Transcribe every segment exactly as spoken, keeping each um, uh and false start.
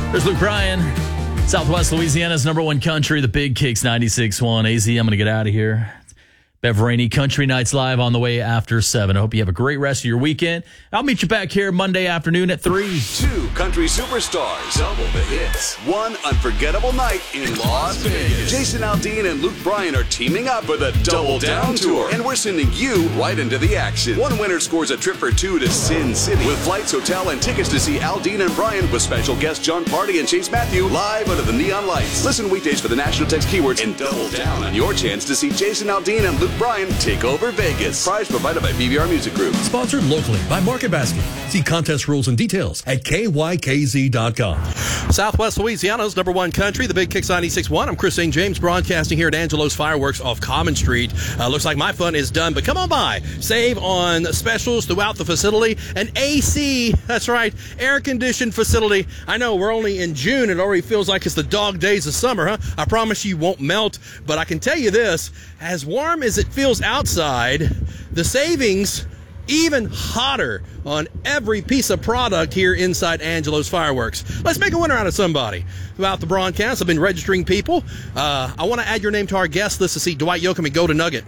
There's Luke Bryan, Southwest Louisiana's number one country, the Big Kicks ninety-six point one. A Z, I'm going to get out of here. Bev Rainey, Country Nights Live on the way after seven. I hope you have a great rest of your weekend. I'll meet you back here Monday afternoon at three. Two country superstars. Double the hits. One unforgettable night in Las Vegas. Jason Aldean and Luke Bryan are teaming up for the Double Down Tour. And we're sending you right into the action. One winner scores a trip for two to Sin City. With flights, hotel, and tickets to see Aldean and Bryan with special guests John Party and Chase Matthew live under the neon lights. Listen weekdays for the national text keywords and double down on your chance to see Jason Aldean and Luke Bryan take over Vegas. Prize provided by B V R Music Group. Sponsored locally by Market Basket. See contest rules and details at K Y K Z dot com. Southwest Louisiana's number one country, the Big Kicks ninety-six point one. I'm Chris Saint James, broadcasting here at Angelo's Fireworks off Common Street. Uh, looks like my fun is done, but come on by. Save on specials throughout the facility. An A C, that's right, air-conditioned facility. I know we're only in June. It already feels like it's the dog days of summer, huh? I promise you won't melt, but I can tell you this, as warm as it feels outside, the savings even hotter on every piece of product here inside Angelo's Fireworks. Let's make a winner out of somebody. Throughout the broadcast, I've been registering people. Uh, I want to add your name to our guest list to see Dwight Yoakam and Golden Nugget.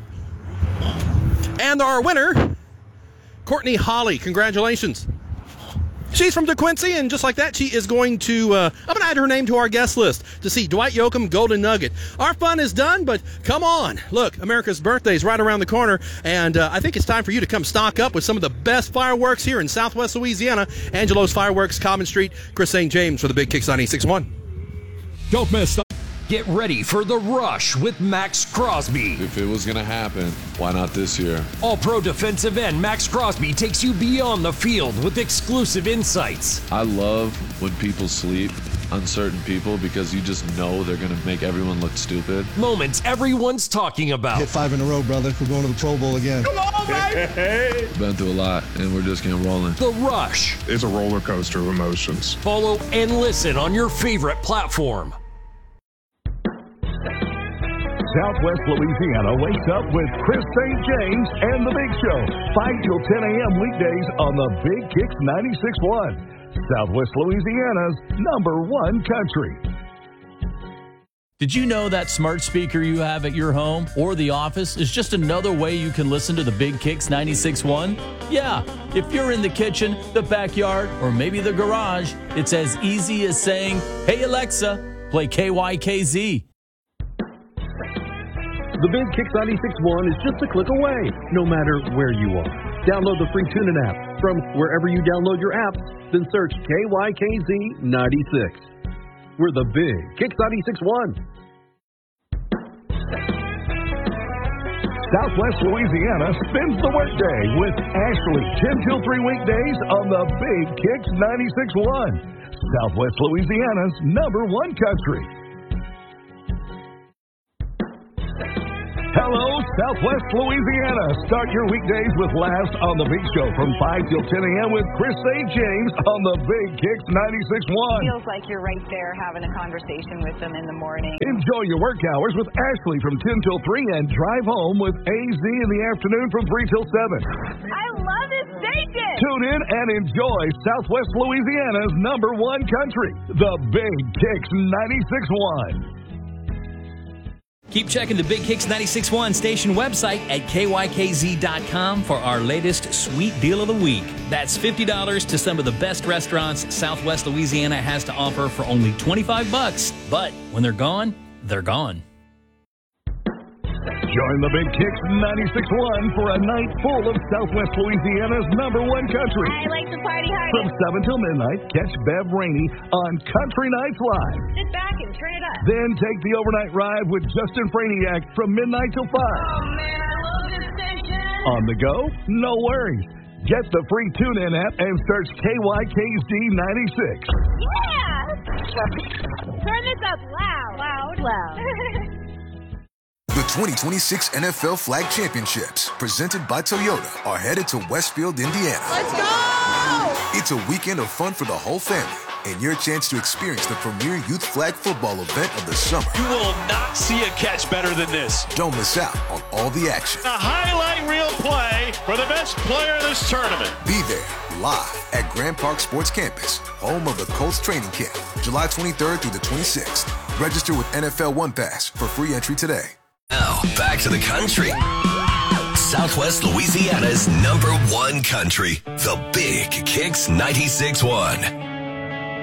And our winner, Courtney Holly. Congratulations. She's from DeQuincy, and just like that, she is going to, uh, I'm going to add her name to our guest list to see Dwight Yoakam, Golden Nugget. Our fun is done, but come on. Look, America's birthday is right around the corner, and uh, I think it's time for you to come stock up with some of the best fireworks here in Southwest Louisiana. Angelo's Fireworks, Common Street. Chris Saint James for the Big Kicks ninety-six point one. Don't miss the Get ready for The Rush with Max Crosby. If it was going to happen, why not this year? All-pro defensive end Max Crosby takes you beyond the field with exclusive insights. I love when people sleep on certain people because you just know they're going to make everyone look stupid. Moments everyone's talking about. Hit five in a row, brother. We're going to the Pro Bowl again. Come on, baby! Been through a lot, and we're just getting rolling. The Rush. It's a roller coaster of emotions. Follow and listen on your favorite platform. Southwest Louisiana wakes up with Chris Saint James and The Big Show. five till ten a.m. weekdays on the Big Kicks ninety-six point one. Southwest Louisiana's number one country. Did you know that smart speaker you have at your home or the office is just another way you can listen to the Big Kicks ninety-six point one? Yeah, if you're in the kitchen, the backyard, or maybe the garage, it's as easy as saying, "Hey Alexa, play K Y K Z." The Big Kicks ninety-six point one is just a click away, no matter where you are. Download the free TuneIn app from wherever you download your apps, then search K Y K Z ninety-six. We're the Big Kicks ninety-six point one. Southwest Louisiana spins the workday with Ashley, ten till three weekdays on the Big Kicks ninety-six point one. Southwest Louisiana's number one country. Hello, Southwest Louisiana. Start your weekdays with laughs on The Big Show from five till ten a.m. with Chris Saint James on the Big Kicks ninety-six point one. Feels like you're right there having a conversation with them in the morning. Enjoy your work hours with Ashley from ten till three and drive home with A Z in the afternoon from three till seven. I love this bacon. Tune in and enjoy Southwest Louisiana's number one country, the Big Kicks ninety-six point one. Keep checking the Big Kicks ninety-six point one station website at K Y K Z dot com for our latest sweet deal of the week. That's fifty dollars to some of the best restaurants Southwest Louisiana has to offer for only twenty-five bucks. But when they're gone, they're gone. Join the Big Kicks ninety-six point one for a night full of Southwest Louisiana's number one country. I like to party hard. From seven till midnight, catch Bev Rainey on Country Nights Live. Sit back and turn it up. Then take the overnight ride with Justin Franiak from midnight till five. Oh, man, I love this station. On the go? No worries. Get the free TuneIn app and search K Y K Z ninety-six. Yeah! Turn this up loud. Loud, loud. The twenty twenty-six N F L Flag Championships, presented by Toyota, are headed to Westfield, Indiana. Let's go! It's a weekend of fun for the whole family, and your chance to experience the premier youth flag football event of the summer. You will not see a catch better than this. Don't miss out on all the action. A highlight reel play for the best player in this tournament. Be there live at Grand Park Sports Campus, home of the Colts training camp, July twenty-third through the twenty-sixth. Register with N F L One Pass for free entry today. Now, back to the country. Southwest Louisiana's number one country, the Big Kicks ninety-six point one.